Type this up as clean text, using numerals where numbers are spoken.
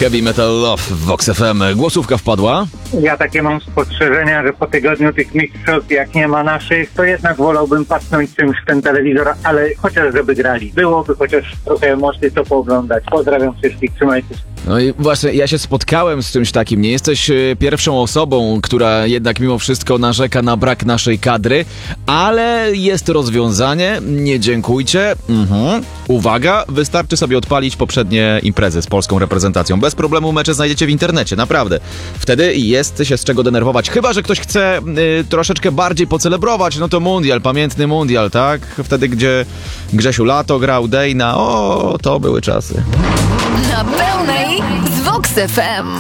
Heavy Metal Love w Vox FM. Głosówka wpadła. Ja takie mam spostrzeżenia, że po tygodniu tych mistrzostw, jak nie ma naszych, to jednak wolałbym patrząc czymś w ten telewizor, ale chociaż żeby grali. Byłoby chociaż trochę można to pooglądać. Pozdrawiam wszystkich, trzymajcie się. No i właśnie, ja się spotkałem z czymś takim. Nie jesteś pierwszą osobą, która jednak mimo wszystko narzeka na brak naszej kadry, ale jest rozwiązanie. Nie dziękujcie. Uwaga, wystarczy sobie odpalić poprzednie imprezy z polską reprezentacją. Bez problemu mecze znajdziecie w internecie, naprawdę. Wtedy jest się z czego denerwować. Chyba że ktoś chce troszeczkę bardziej pocelebrować, no to mundial, pamiętny mundial, tak? Wtedy, gdzie Grzesiu Lato grał, Dejna, to były czasy. Na pełnej z Vox FM.